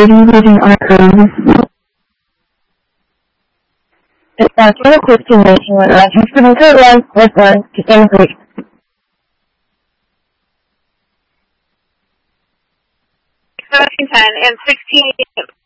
lady living on her own. It's not one of Christian nation when I just put into life with one to celebrate. 1710 and 16